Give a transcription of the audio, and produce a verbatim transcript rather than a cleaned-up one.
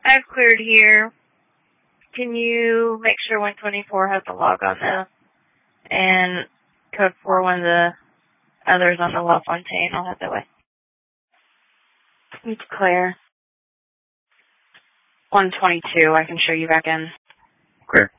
I've cleared here. Can you make sure one twenty-four has a log on this? And code four, one of the others on the La Fontaine. I'll head that way. It's clear. one twenty-two, I can show you back in. Clear.